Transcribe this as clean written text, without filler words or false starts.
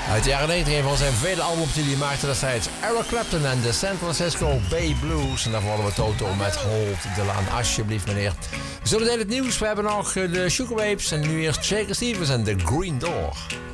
Uit de jaren 90, een van zijn vele albums die hij maakte destijds. Eric Clapton en de San Francisco Bay Blues. En daarvoor hadden we Toto met Hold the Line. Alsjeblieft, meneer. Zometeen het nieuws. We hebben nog de Sugababes. En nu eerst Shaker Stevens en The Green Door.